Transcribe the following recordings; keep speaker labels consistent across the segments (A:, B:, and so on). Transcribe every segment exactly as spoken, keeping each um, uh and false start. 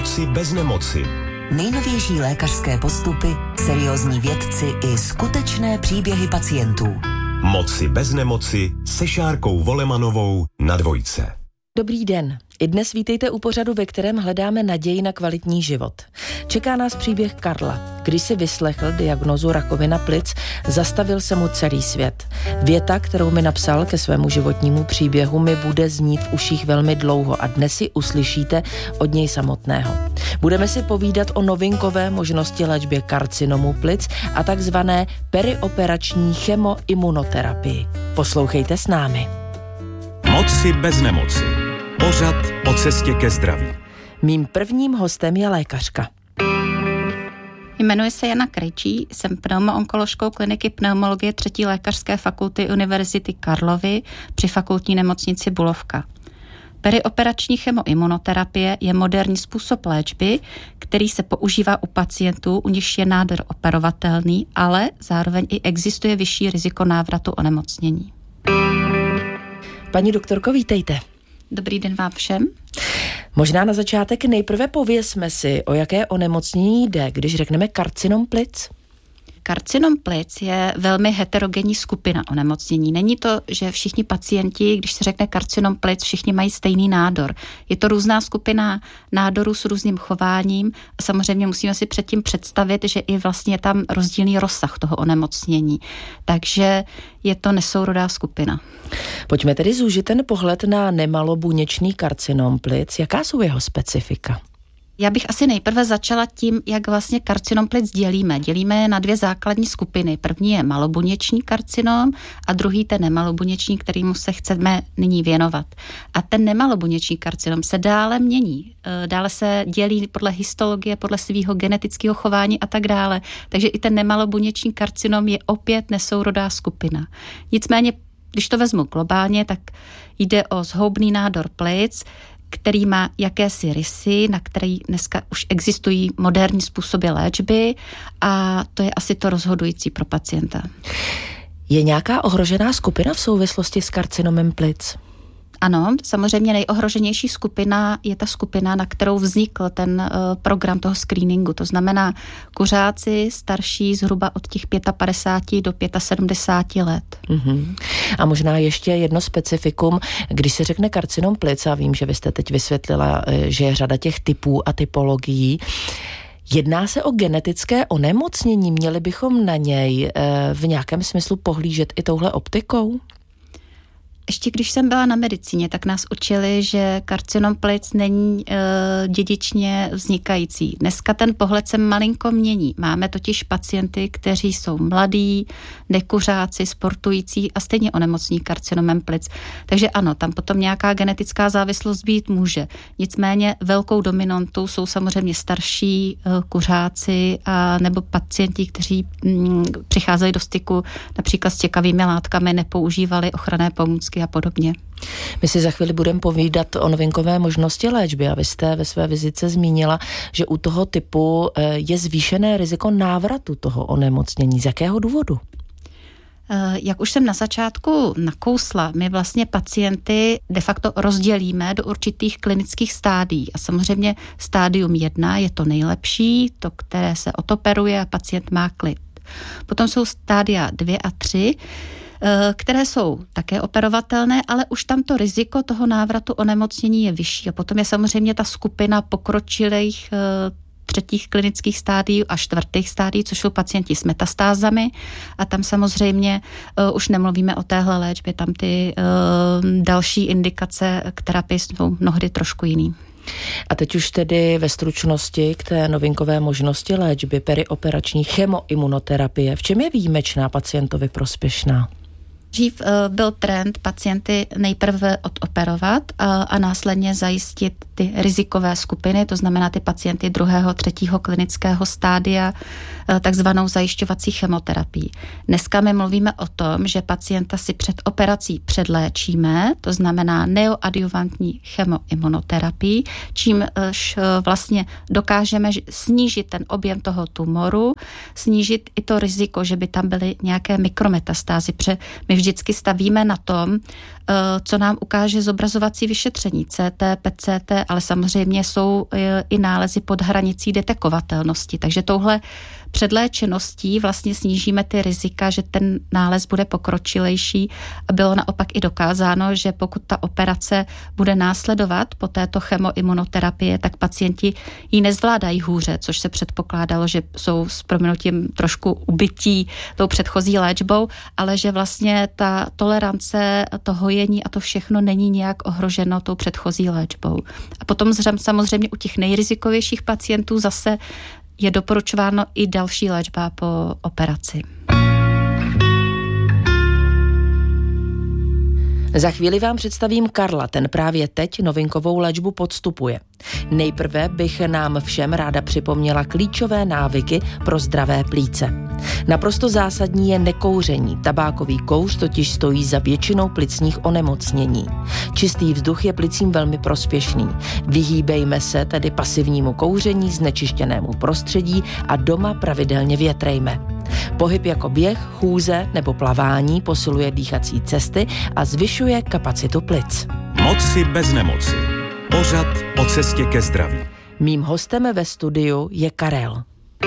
A: Moci bez nemoci.
B: Nejnovější lékařské postupy, seriózní vědci i skutečné příběhy pacientů.
A: Moci bez nemoci se Šárkou Volemanovou na Dvojce.
C: Dobrý den. I dnes vítejte u pořadu, ve kterém hledáme naději na kvalitní život. Čeká nás příběh Karla. Když si vyslechl diagnózu rakovina plic, zastavil se mu celý svět. Věta, kterou mi napsal ke svému životnímu příběhu, mi bude znít v uších velmi dlouho a dnes si uslyšíte od něj samotného. Budeme si povídat o novinkové možnosti léčby karcinomu plic a takzvané perioperační chemoimunoterapii. Poslouchejte s námi.
A: Moci bez nemoci. Pořad o cestě ke zdraví.
C: Mým prvním hostem je lékařka.
D: Jmenuji se Jana Krejčí, jsem pneumoonkoložkou kliniky pneumologie třetí lékařské fakulty Univerzity Karlovy při fakultní nemocnici Bulovka. Perioperační chemoimunoterapie je moderní způsob léčby, který se používá u pacientů, u nichž je nádor operovatelný, ale zároveň i existuje vyšší riziko návratu onemocnění.
C: Paní doktorko, vítejte.
D: Dobrý den vám všem.
C: Možná na začátek nejprve pověsme si, o jaké onemocnění jde, když řekneme karcinom plic.
D: Karcinom plic je velmi heterogenní skupina onemocnění. Není to, že všichni pacienti, když se řekne karcinom plic, všichni mají stejný nádor. Je to různá skupina nádorů s různým chováním a samozřejmě musíme si předtím představit, že i vlastně je tam rozdílný rozsah toho onemocnění. Takže je to nesourodá skupina.
C: Pojďme tedy zúžit ten pohled na nemalobuněčný karcinom plic. Jaká jsou jeho specifika?
D: Já bych asi nejprve začala tím, jak vlastně karcinom plic dělíme. Dělíme je na dvě základní skupiny. První je malobuněčný karcinom a druhý ten nemalobuněčný, kterému se chceme nyní věnovat. A ten nemalobuněčný karcinom se dále mění. Dále se dělí podle histologie, podle svého genetického chování a tak dále. Takže i ten nemalobuněčný karcinom je opět nesourodá skupina. Nicméně, když to vezmu globálně, tak jde o zhoubný nádor plic, který má jakési rysy, na který dneska už existují moderní způsoby léčby a to je asi to rozhodující pro pacienta.
C: Je nějaká ohrožená skupina v souvislosti s karcinomem plic?
D: Ano, samozřejmě nejohroženější skupina je ta skupina, na kterou vznikl ten uh, program toho screeningu. To znamená kuřáci starší zhruba od těch padesát pět do sedmdesát pět let.
C: Uh-huh. A možná ještě jedno specifikum, když se řekne karcinom plic, a vím, že vy jste teď vysvětlila, že je řada těch typů a typologií, jedná se o genetické onemocnění, měli bychom na něj v nějakém smyslu pohlížet i touhle optikou?
D: Ještě když jsem byla na medicíně, tak nás učili, že karcinom plic není e, dědičně vznikající. Dneska ten pohled se malinko mění. Máme totiž pacienty, kteří jsou mladí, nekuřáci, sportující a stejně onemocní karcinomem plic. Takže ano, tam potom nějaká genetická závislost být může. Nicméně velkou dominantou jsou samozřejmě starší e, kuřáci a nebo pacienti, kteří m, přicházejí do styku například s těkavými látkami, nepoužívali ochranné pomůcky a podobně.
C: My si za chvíli budeme povídat o novinkové možnosti léčby a vy jste ve své vizitce zmínila, že u toho typu je zvýšené riziko návratu toho onemocnění. Z jakého důvodu?
D: Jak už jsem na začátku nakousla, my vlastně pacienty de facto rozdělíme do určitých klinických stádií a samozřejmě stádium jedna je to nejlepší, to, které se otoperuje a pacient má klid. Potom jsou stádia dvě a tři, které jsou také operovatelné, ale už tam to riziko toho návratu onemocnění je vyšší. A potom je samozřejmě ta skupina pokročilých třetích klinických stádií a čtvrtých stádií, což jsou pacienti s metastázami a tam samozřejmě uh, už nemluvíme o téhle léčbě, tam ty uh, další indikace k terapii jsou mnohdy trošku jiný.
C: A teď už tedy ve stručnosti k té novinkové možnosti léčby perioperační chemoimunoterapie. V čem je výjimečná, pacientovi prospěšná?
D: Dřív uh, byl trend pacienty nejprve odoperovat a, a následně zajistit ty rizikové skupiny, to znamená ty pacienty druhého, třetího klinického stádia, uh, takzvanou zajišťovací chemoterapii. Dneska my mluvíme o tom, že pacienta si před operací předléčíme, to znamená neoadjuvantní chemoimunoterapii, čím uh, vlastně dokážeme snížit ten objem toho tumoru, snížit i to riziko, že by tam byly nějaké mikrometastázy, protože my vždy vždycky stavíme na tom, co nám ukáže zobrazovací vyšetření C T, P C T, ale samozřejmě jsou i nálezy pod hranicí detekovatelnosti. Takže touhle předléčeností vlastně snížíme ty rizika, že ten nález bude pokročilejší a bylo naopak i dokázáno, že pokud ta operace bude následovat po této chemoimunoterapii, tak pacienti ji nezvládají hůře, což se předpokládalo, že jsou s prominutím trošku ubytí tou předchozí léčbou, ale že vlastně ta tolerance, to hojení a to všechno není nějak ohroženo tou předchozí léčbou. A potom samozřejmě u těch nejrizikovějších pacientů zase je doporučováno i další léčba po operaci.
C: Za chvíli vám představím Karla, ten právě teď novinkovou léčbu podstupuje. Nejprve bych nám všem ráda připomněla klíčové návyky pro zdravé plíce. Naprosto zásadní je nekouření. Tabákový kouř totiž stojí za většinou plicních onemocnění. Čistý vzduch je plicím velmi prospěšný. Vyhýbejme se tedy pasivnímu kouření, znečištěnému prostředí a doma pravidelně větrejme. Pohyb jako běh, chůze nebo plavání posiluje dýchací cesty a zvyšuje kapacitu plic.
A: Moci bez nemoci. Pořad o cestě ke zdraví.
C: Mým hostem ve studiu je Karel.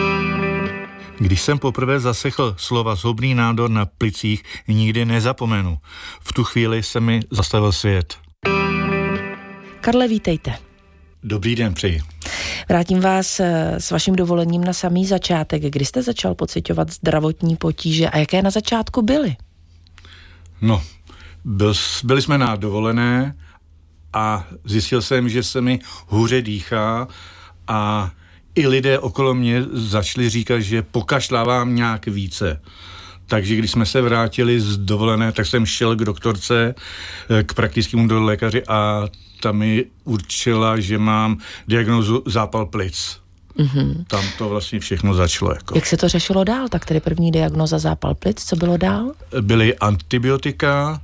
E: Když jsem poprvé zaslechl slova zhoubný nádor na plicích, nikdy nezapomenu. V tu chvíli se mi zastavil svět.
C: Karle, vítejte.
E: Dobrý den, přeji.
C: Vrátím vás s vaším dovolením na samý začátek. Kdy jste začal pociťovat zdravotní potíže a jaké na začátku byly?
E: No, byl, byli jsme na dovolené a zjistil jsem, že se mi hůře dýchá a i lidé okolo mě začali říkat, že pokašlávám nějak více. Takže když jsme se vrátili z dovolené, tak jsem šel k doktorce, k praktickému lékaři a ta mi určila, že mám diagnózu zápal plic. Mm-hmm. Tam to vlastně všechno začalo. Jako.
C: Jak se to řešilo dál? Tak tedy první diagnóza zápal plic, co bylo dál?
E: Byly antibiotika,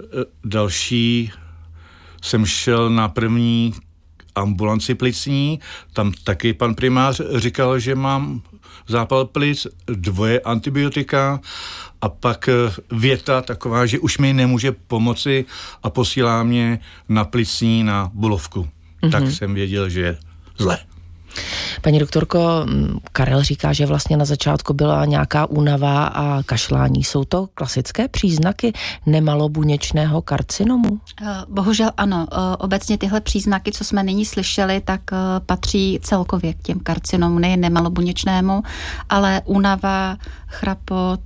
E: další jsem šel na první ambulanci plicní, tam taky pan primář říkal, že mám zápal plic, dvoje antibiotika a pak věta taková, že už mi nemůže pomoci a posílá mě na plicní na Bulovku. Mm-hmm. Tak jsem věděl, že je zle.
C: Paní doktorko, Karel říká, že vlastně na začátku byla nějaká únava a kašlání. Jsou to klasické příznaky nemalobuněčného karcinomu?
D: Bohužel ano. Obecně tyhle příznaky, co jsme nyní slyšeli, tak patří celkově k těm karcinomům, nejen nemalobuněčnému, ale únava, chrapot,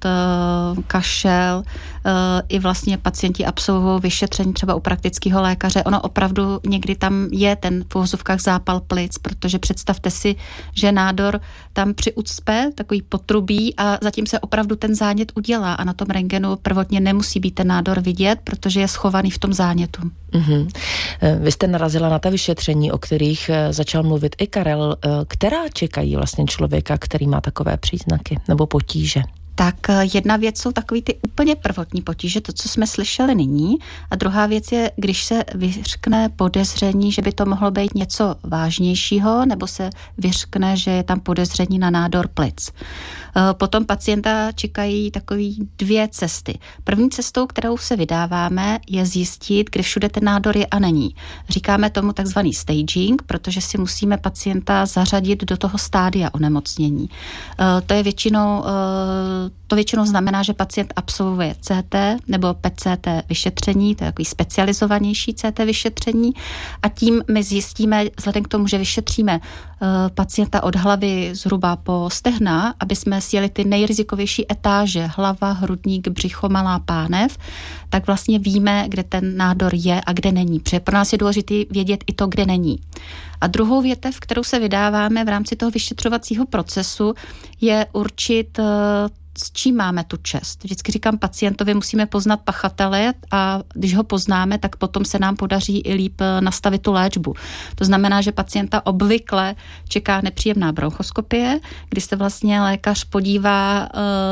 D: kašel, i vlastně pacienti absolvují vyšetření třeba u praktického lékaře. Ono opravdu někdy tam je ten v uvozovkách zápal plic, protože představte si, že nádor tam přiucpe, takový potrubí a zatím se opravdu ten zánět udělá a na tom rentgenu prvotně nemusí být ten nádor vidět, protože je schovaný v tom zánětu.
C: Mm-hmm. Vy jste narazila na ta vyšetření, o kterých začal mluvit i Karel. Která čekají vlastně člověka, který má takové příznaky nebo potíže?
D: Tak jedna věc jsou takový ty úplně prvotní potíže, to, co jsme slyšeli nyní, a druhá věc je, když se vyřkne podezření, že by to mohlo být něco vážnějšího, nebo se vyřkne, že je tam podezření na nádor plic. Potom pacienta čekají takový dvě cesty. První cestou, kterou se vydáváme, je zjistit, kde všude ten nádor je a není. Říkáme tomu takzvaný staging, protože si musíme pacienta zařadit do toho stádia onemocnění. To je většinou To většinou znamená, že pacient absolvuje C T nebo P C T vyšetření, to je takový specializovanější C T vyšetření a tím my zjistíme, vzhledem k tomu, že vyšetříme pacienta od hlavy zhruba po stehna, aby jsme sjeli ty nejrizikovější etáže, hlava, hrudník, břicho, malá pánev, tak vlastně víme, kde ten nádor je a kde není. Protože pro nás je důležité vědět i to, kde není. A druhou větev, kterou se vydáváme v rámci toho vyšetřovacího procesu, je určit, s čím máme tu čest. Vždycky říkám pacientovi, musíme poznat pachatele a když ho poznáme, tak potom se nám podaří i líp nastavit tu léčbu. To znamená, že pacienta obvykle čeká nepříjemná bronchoskopie, kdy se vlastně lékař podívá e,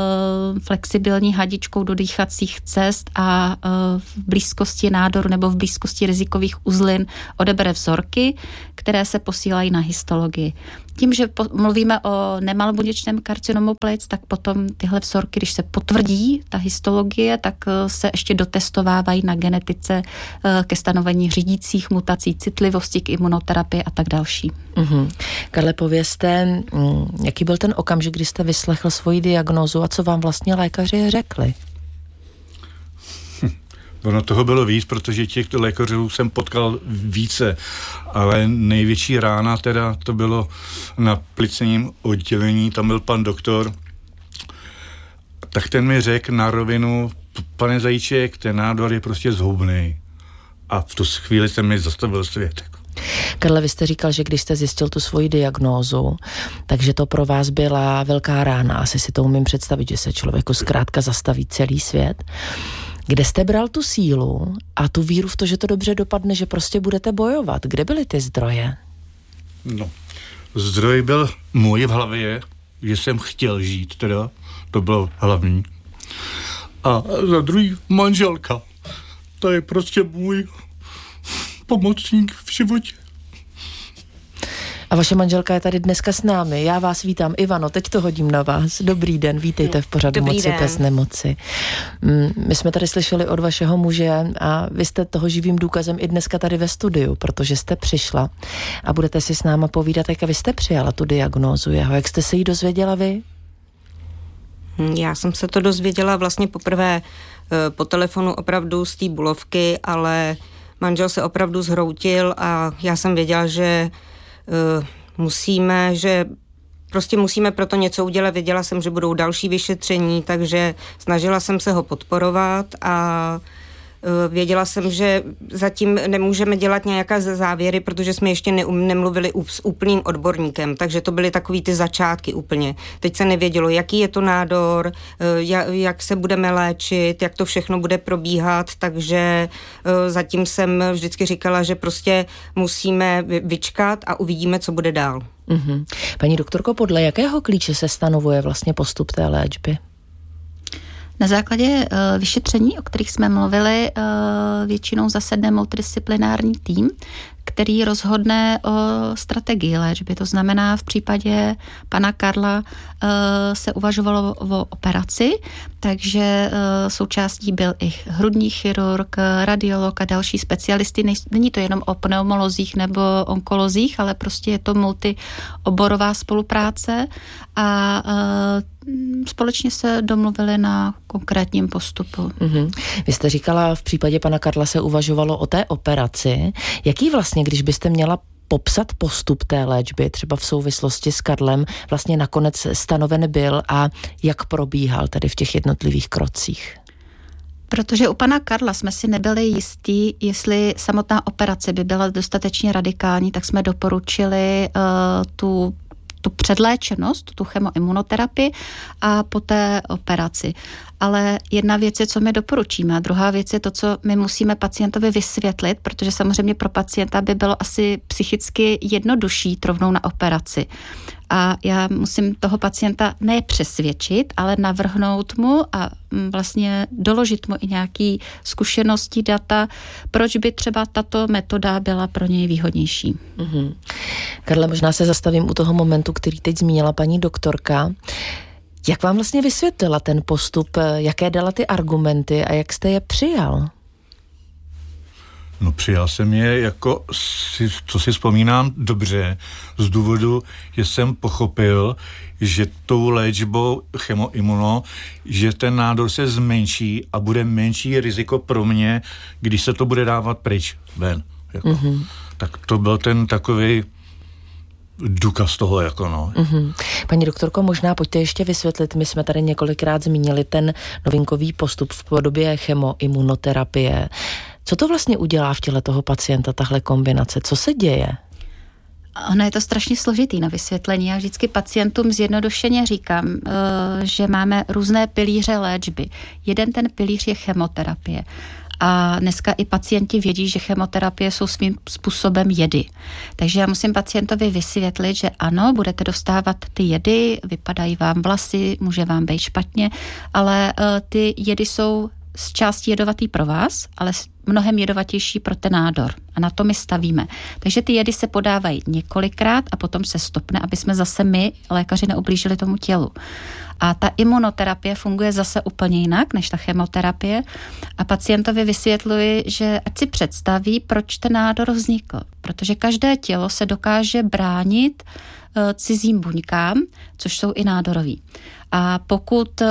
D: flexibilní hadičkou do dýchacích cest a e, v blízkosti nádoru nebo v blízkosti rizikových uzlin odebere vzorky, které se posílají na histologii. Tím, že po, mluvíme o nemalobuněčném karcinomu plic, tak potom tyhle tyhle vzorky, když se potvrdí ta histologie, tak se ještě dotestovávají na genetice ke stanovení řídících mutací, citlivosti k imunoterapii a tak další.
C: Mm-hmm. Karle, povězte, jaký byl ten okamžik, kdy jste vyslechl svoji diagnózu a co vám vlastně lékaři řekli?
E: Ono toho bylo víc, protože těchto lékařů jsem potkal více, ale největší rána teda to bylo na plicním oddělení, tam byl pan doktor, tak ten mi řekl na rovinu, pane Zajíček, ten nádor je prostě zhoubný. A v tu chvíli jsem mi zastavil svět.
C: Karle, vy jste říkal, že když jste zjistil tu svoji diagnózu, takže to pro vás byla velká rána. Asi si to umím představit, že se člověku zkrátka zastaví celý svět. Kde jste bral tu sílu a tu víru v to, že to dobře dopadne, že prostě budete bojovat? Kde byly ty zdroje?
E: No, zdroj byl můj v hlavě, že jsem chtěl žít, teda, to bylo hlavní. A za druhý manželka, to je prostě můj pomocník v životě.
C: A vaše manželka je tady dneska s námi. Já vás vítám. Ivano, teď to hodím na vás. Dobrý den, vítejte v pořadu
F: Dobrý
C: Moci
F: den.
C: bez nemoci. My jsme tady slyšeli od vašeho muže a vy jste toho živým důkazem i dneska tady ve studiu, protože jste přišla a budete si s náma povídat, jak vy jste přijala tu diagnózu jeho. Jak jste se jí dozvěděla vy?
F: Já jsem se to dozvěděla vlastně poprvé po telefonu opravdu z té Bulovky, ale manžel se opravdu zhroutil a já jsem věděla, že uh, musíme, že prostě musíme pro to něco udělat. Věděla jsem, že budou další vyšetření, takže snažila jsem se ho podporovat a uh, věděla jsem, že zatím nemůžeme dělat nějaké závěry, protože jsme ještě ne, nemluvili s úplným odborníkem, takže to byly takový ty začátky úplně. Teď se nevědělo, jaký je to nádor, uh, jak, jak se budeme léčit, jak to všechno bude probíhat, takže uh, zatím jsem vždycky říkala, že prostě musíme vyčkat a uvidíme, co bude dál.
C: Mm-hmm. Paní doktorko, podle jakého klíče se stanovuje vlastně postup té léčby?
D: Na základě uh, vyšetření, o kterých jsme mluvili, uh, většinou zasedne multidisciplinární tým, který rozhodne o strategii léčby. To znamená, v případě pana Karla uh, se uvažovalo o operaci, takže uh, součástí byl i hrudní chirurg, radiolog a další specialisty. Není to jenom o pneumolozích nebo onkolozích, ale prostě je to multioborová spolupráce a uh, společně se domluvili na konkrétním postupu.
C: Mm-hmm. Vy jste říkala, v případě pana Karla se uvažovalo o té operaci. Jaký vlastně, když byste měla popsat postup té léčby, třeba v souvislosti s Karlem, vlastně nakonec stanoven byl a jak probíhal tedy v těch jednotlivých krocích?
D: Protože u pana Karla jsme si nebyli jistí, jestli samotná operace by byla dostatečně radikální, tak jsme doporučili uh, tu tu předléčenost, tu chemoimunoterapii a poté operaci. Ale jedna věc je, co my doporučíme a druhá věc je to, co my musíme pacientovi vysvětlit, protože samozřejmě pro pacienta by bylo asi psychicky jednodušší jít rovnou na operaci. A já musím toho pacienta ne přesvědčit, ale navrhnout mu a vlastně doložit mu i nějaké zkušenosti, data, proč by třeba tato metoda byla pro něj výhodnější.
C: Mm-hmm. Karle, možná se zastavím u toho momentu, který teď zmínila paní doktorka. Jak vám vlastně vysvětlila ten postup, jaké dala ty argumenty a jak jste je přijal?
E: No přijal jsem je jako, si, co si vzpomínám, dobře, z důvodu, že jsem pochopil, že tou léčbou chemoimuno, že ten nádor se zmenší a bude menší riziko pro mě, když se to bude dávat pryč ven. Jako. Mm-hmm. Tak to byl ten takový důkaz toho, jako no.
C: Mm-hmm. Paní doktorko, možná pojďte ještě vysvětlit, my jsme tady několikrát zmínili ten novinkový postup v podobě chemoimunoterapie. Co to vlastně udělá v těle toho pacienta, tahle kombinace? Co se děje?
D: Ono je to strašně složitý na vysvětlení. Já vždycky pacientům zjednodušeně říkám, že máme různé pilíře léčby. Jeden ten pilíř je chemoterapie. A dneska i pacienti vědí, že chemoterapie jsou svým způsobem jedy. Takže já musím pacientovi vysvětlit, že ano, budete dostávat ty jedy, vypadají vám vlasy, může vám být špatně, ale uh, ty jedy jsou z části jedovatý pro vás, ale mnohem jedovatější pro ten nádor. A na to my stavíme. Takže ty jedy se podávají několikrát a potom se stopne, aby jsme zase my, lékaři, neublížili tomu tělu. A ta imunoterapie funguje zase úplně jinak než ta chemoterapie. A pacientovi vysvětluji, že ať si představí, proč ten nádor vznikl. Protože každé tělo se dokáže bránit uh, cizím buňkám, což jsou i nádorový. A pokud uh,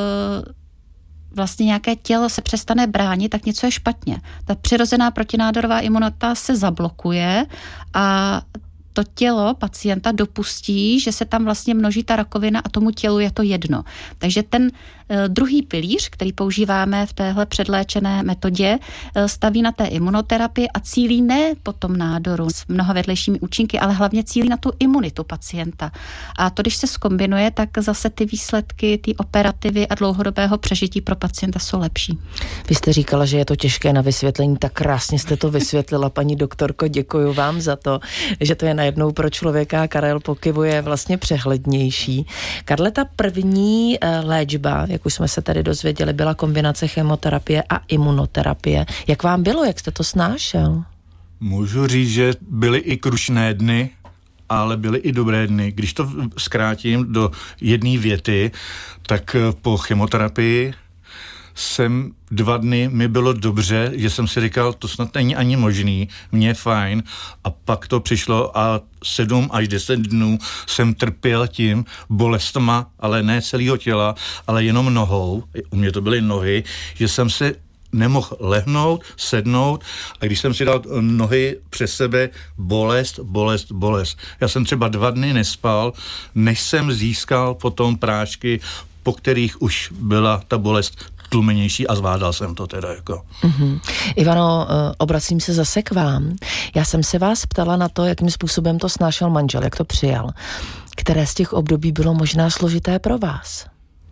D: vlastně nějaké tělo se přestane bránit, tak něco je špatně. Ta přirozená protinádorová imunita se zablokuje a to tělo pacienta dopustí, že se tam vlastně množí ta rakovina a tomu tělu je to jedno. Takže ten e, druhý pilíř, který používáme v téhle předléčené metodě, e, staví na té imunoterapii a cílí ne po tom nádoru s mnoha vedlejšími účinky, ale hlavně cílí na tu imunitu pacienta. A to, když se zkombinuje, tak zase ty výsledky, ty operativy a dlouhodobého přežití pro pacienta jsou lepší.
C: Vy jste říkala, že je to těžké na vysvětlení, tak krásně jste to vysvětlila, paní doktorko, děkuji vám za to, že to je najednou pro člověka, Karel pokyvuje, vlastně přehlednější. Karle, ta první léčba, jak už jsme se tady dozvěděli, byla kombinace chemoterapie a imunoterapie. Jak vám bylo, jak jste to snášel?
E: Můžu říct, že byly i krušné dny, ale byly i dobré dny. Když to zkrátím do jedné věty, tak po chemoterapii jsem dva dny, mi bylo dobře, že jsem si říkal, to snad není ani možný, mně je fajn, a pak to přišlo a sedm až deset dnů jsem trpěl tím bolestma, ale ne celého těla, ale jenom nohou, u mě to byly nohy, že jsem se nemohl lehnout, sednout, a když jsem si dal nohy přes sebe, bolest, bolest, bolest. Já jsem třeba dva dny nespal, než jsem získal potom prášky, po kterých už byla ta bolest tlumenější a zvládal jsem to teda jako.
C: Mm-hmm. Ivano, obracím se zase k vám. Já jsem se vás ptala na to, jakým způsobem to snášel manžel, jak to přijal. Které z těch období bylo možná složité pro vás?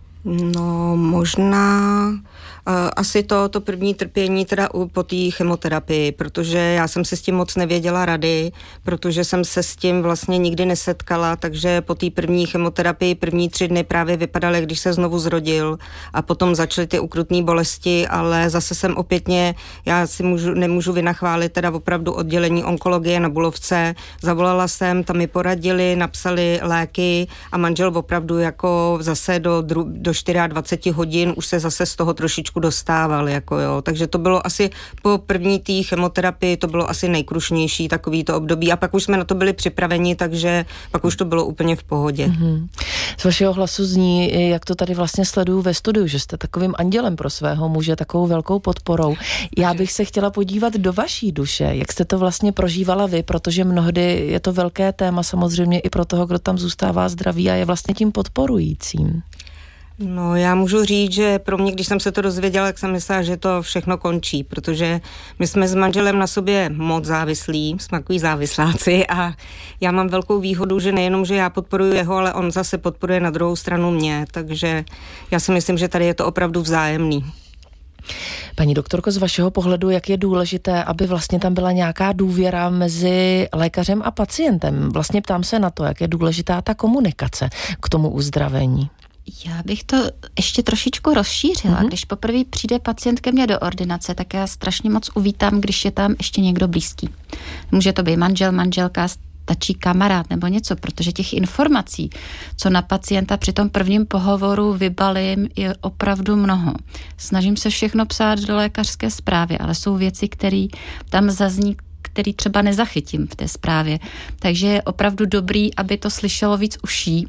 F: No, možná uh, asi to, to první trpění teda u, po té chemoterapii, protože já jsem si s tím moc nevěděla rady, protože jsem se s tím vlastně nikdy nesetkala, takže po té první chemoterapii první tři dny právě vypadaly, když se znovu zrodil, a potom začaly ty ukrutné bolesti, ale zase jsem opětně, já si můžu, nemůžu vynachválit teda opravdu oddělení onkologie na Bulovce, zavolala jsem, tam mi poradili, napsali léky a manžel opravdu jako zase do, dru, do dvacet čtyři hodin už se zase z toho trošičku dostával, jako jo. Takže to bylo asi po první té chemoterapii, to bylo asi nejkrušnější takový to období, a pak už jsme na to byli připraveni, takže pak už to bylo úplně v pohodě. Mm-hmm.
C: Z vašeho hlasu zní, jak to tady vlastně sleduju ve studiu, že jste takovým andělem pro svého muže, takovou velkou podporou. Já bych se chtěla podívat do vaší duše, jak jste to vlastně prožívala vy, protože mnohdy je to velké téma samozřejmě i pro toho, kdo tam zůstává zdravý a je vlastně tím podporujícím.
F: No, já můžu říct, že pro mě, když jsem se to dozvěděla, tak jsem myslela, že to všechno končí, protože my jsme s manželem na sobě moc závislí, jsme takový závisláci, a já mám velkou výhodu, že nejenom, že já podporuji jeho, ale on zase podporuje na druhou stranu mě, takže já si myslím, že tady je to opravdu vzájemný.
C: Paní doktorko, z vašeho pohledu, jak je důležité, aby vlastně tam byla nějaká důvěra mezi lékařem a pacientem? Vlastně ptám se na to, jak je důležitá ta komunikace k tomu uzdravení.
D: Já bych to ještě trošičku rozšířila. Mm-hmm. Když poprvé přijde pacient ke mně do ordinace, tak já strašně moc uvítám, když je tam ještě někdo blízký. Může to být manžel, manželka, stačí kamarád nebo něco, protože těch informací, co na pacienta při tom prvním pohovoru vybalím, je opravdu mnoho. Snažím se všechno psát do lékařské zprávy, ale jsou věci, které tam zazní, který třeba nezachytím v té zprávě. Takže je opravdu dobrý, aby to slyšelo víc uší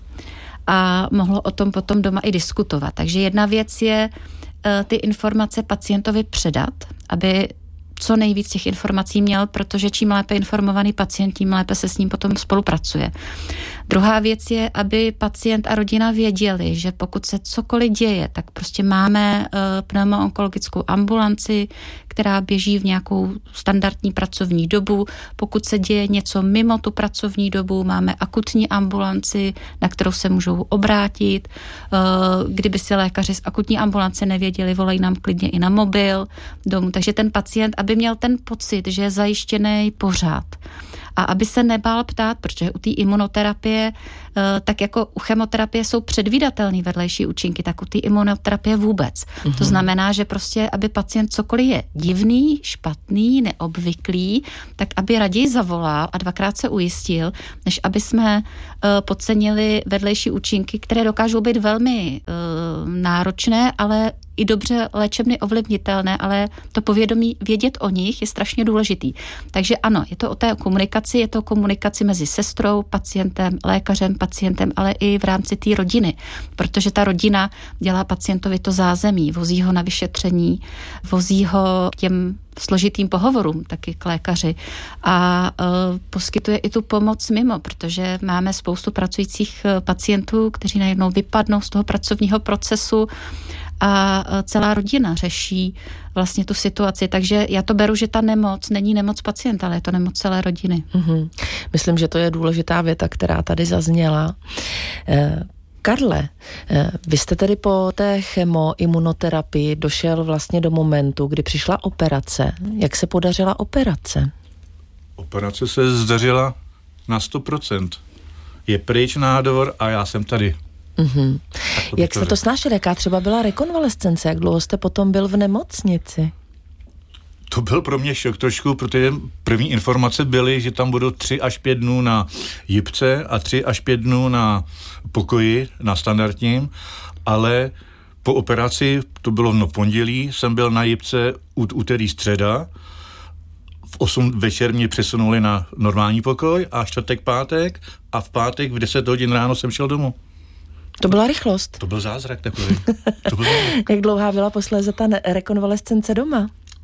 D: a mohlo o tom potom doma i diskutovat. Takže jedna věc je uh, ty informace pacientovi předat, aby co nejvíc těch informací měl, protože čím lépe informovaný pacient, tím lépe se s ním potom spolupracuje. Druhá věc je, aby pacient a rodina věděli, že pokud se cokoliv děje, tak prostě máme uh, pneumoonkologickou ambulanci, která běží v nějakou standardní pracovní dobu. Pokud se děje něco mimo tu pracovní dobu, máme akutní ambulanci, na kterou se můžou obrátit. Uh, kdyby si lékaři z akutní ambulance nevěděli, volají nám klidně i na mobil domů. Takže ten pacient, aby měl ten pocit, že je zajištěný pořád. a aby se nebál ptát, protože u té imunoterapie, tak jako u chemoterapie jsou předvídatelné vedlejší účinky, tak u té imunoterapie vůbec. Mm-hmm. To znamená, že prostě, aby pacient cokoliv je divný, špatný, neobvyklý, tak aby raději zavolal a dvakrát se ujistil, než aby jsme uh, podcenili vedlejší účinky, které dokážou být velmi uh, náročné, ale i dobře léčebně ovlivnitelné, ale to povědomí vědět o nich je strašně důležitý. Takže ano, je to o té komunikaci, je to o komunikaci mezi sestrou, pacientem, lékařem, pacientem, ale i v rámci té rodiny, protože ta rodina dělá pacientovi to zázemí, vozí ho na vyšetření, vozí ho k těm složitým pohovorům taky k lékaři a uh, poskytuje i tu pomoc mimo, protože máme spoustu pracujících pacientů, kteří najednou vypadnou z toho pracovního procesu a celá rodina řeší vlastně tu situaci. Takže já to beru, že ta nemoc není nemoc pacienta, ale je to nemoc celé rodiny.
C: Mm-hmm. Myslím, že to je důležitá věta, která tady zazněla. Eh, Karle, eh, vy jste tedy po té chemoimunoterapii došel vlastně do momentu, kdy přišla operace. Jak se podařila operace?
E: Operace se zdařila na sto procent. Je pryč nádor a já jsem tady.
C: Mm-hmm. Jak jste to snášeli? Jaká třeba byla rekonvalescence? Jak dlouho jste potom byl v nemocnici?
E: To byl pro mě šok trošku, protože první informace byly, že tam budou tři až pět dnů na jipce a tři až pět dnů na pokoji, na standardním, ale po operaci, to bylo v pondělí, jsem byl na jipce úterý středa, v osm večer mě přesunuli na normální pokoj a čtvrtek, pátek a v pátek v deset hodin ráno jsem šel domů.
C: To byla rychlost.
E: To byl zázrak takový. To byl zázrak.
C: Jak dlouhá byla posléze ta rekonvalescence doma?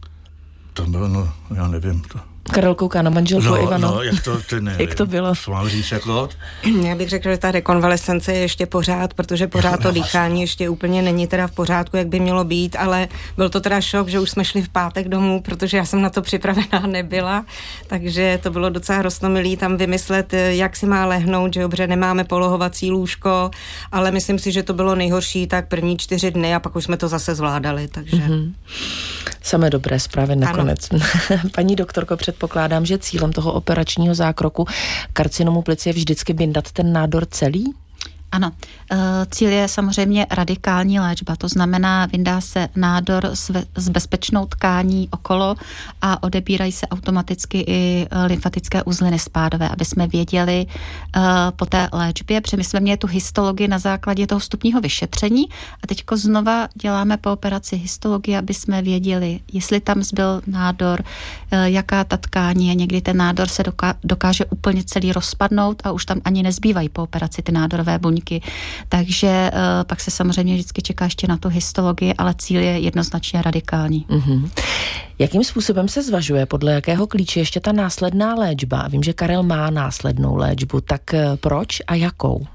E: To bylo, no, já nevím. To...
C: Karel kouká na manželku
E: no,
C: Ivanu.
E: No, jak to, ty nevím.
C: Jak to bylo?
E: Co mám říct, jako?
F: Já bych řekla, že ta rekonvalescence je ještě pořád, protože pořád to dýchání ještě úplně není teda v pořádku, jak by mělo být, ale byl to teda šok, že už jsme šli v pátek domů, protože já jsem na to připravená nebyla, takže to bylo docela roztomilý tam vymyslet, jak si má lehnout, že dobře, nemáme polohovací lůžko, ale myslím si, že to bylo nejhorší tak první čtyři dny a pak už jsme to zase zvládali, takže... Mm-hmm.
C: Samé dobré zprávy nakonec. Paní doktorko, předpokládám, že cílem toho operačního zákroku karcinomu plic je vždycky vyndat ten nádor celý?
D: Ano, cíl je samozřejmě radikální léčba, to znamená, vyndá se nádor s bezpečnou tkání okolo a odebírají se automaticky i lymfatické uzliny spádové, aby jsme věděli po té léčbě, protože my jsme měli tu histologii na základě toho vstupního vyšetření a teďko znova děláme po operaci histologii, aby jsme věděli, jestli tam zbyl nádor, jaká ta tkání je, někdy ten nádor se dokáže úplně celý rozpadnout a už tam ani nezbývají po operaci ty nádorové buňky. Takže uh, pak se samozřejmě vždycky čeká ještě na tu histologii, ale cíl je jednoznačně radikální.
C: Mm-hmm. Jakým způsobem se zvažuje, podle jakého klíče ještě ta následná léčba? Vím, že Karel má následnou léčbu, tak proč a jakou?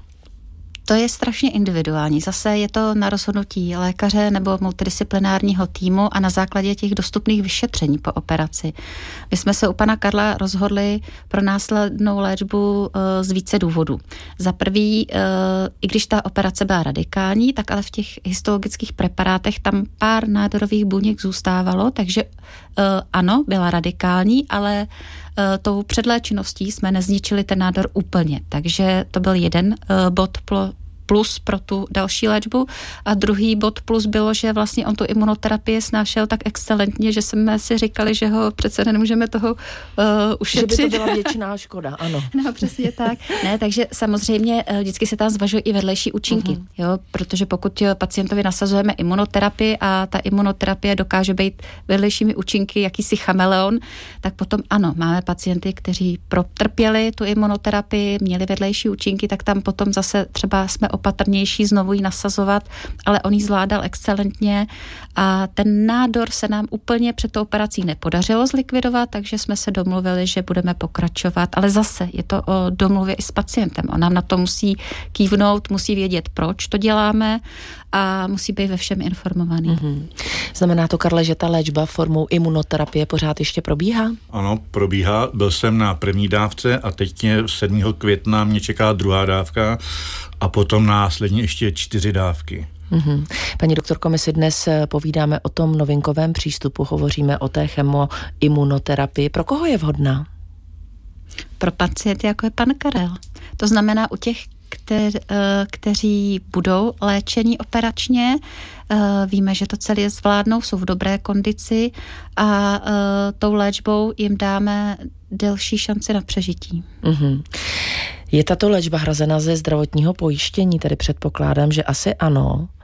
D: To je strašně individuální. Zase je to na rozhodnutí lékaře nebo multidisciplinárního týmu a na základě těch dostupných vyšetření po operaci. My jsme se u pana Karla rozhodli pro následnou léčbu e, z více důvodů. Za prvý, e, i když ta operace byla radikální, tak ale v těch histologických preparátech tam pár nádorových buněk zůstávalo, takže e, ano, byla radikální, ale e, tou předléčinností jsme nezničili ten nádor úplně. Takže to byl jeden e, bod pro plus pro tu další léčbu a druhý bod plus bylo, že vlastně on tu imunoterapii snášel tak excelentně, že jsme si říkali, že ho přece nemůžeme toho uh, ušetřit.
C: Že by to byla většiná škoda, ano.
D: No, přesně tak. Ne, takže samozřejmě vždycky se tam zvažují i vedlejší účinky, uh-huh. jo, protože pokud pacientovi nasazujeme imunoterapii a ta imunoterapie dokáže být vedlejšími účinky jakýsi chameleon, tak potom ano, máme pacienty, kteří protrpěli tu imunoterapii, měli vedlejší účinky, tak tam potom zase třeba jsme opatrnější znovu ji nasazovat, ale on ji zvládal excelentně a ten nádor se nám úplně před tou operací nepodařilo zlikvidovat, takže jsme se domluvili, že budeme pokračovat, ale zase je to o domluvě i s pacientem. On nám na to musí kývnout, musí vědět, proč to děláme a musí být ve všem informovaný. Mm-hmm.
C: Znamená to, Karle, že ta léčba formou imunoterapie pořád ještě probíhá?
E: Ano, probíhá. Byl jsem na první dávce a teď mě sedmého května mě čeká druhá dávka a potom následně ještě čtyři dávky.
C: Mm-hmm. Paní doktorko, my si dnes povídáme o tom novinkovém přístupu, hovoříme o té chemoimunoterapii. Pro koho je vhodná?
D: Pro pacienty, jako je pan Karel. To znamená u těch, kter, kteří budou léčení operačně, víme, že to celé zvládnou, jsou v dobré kondici a tou léčbou jim dáme delší šanci na přežití.
C: Mm-hmm. Je tato léčba hrazena ze zdravotního pojištění, tedy předpokládám, že asi ano.